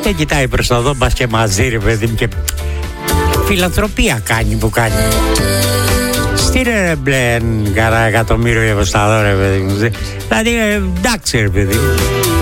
Δεν κοιτάει προς το δω, μπας και μαζί ρε παιδί μου, και φιλανθρωπία κάνει που κάνει. Στείλε ρε μπλε κανένα εκατομμύριο για προσταδό ρε παιδί μου. Δηλαδή εντάξει ρε παιδί μου.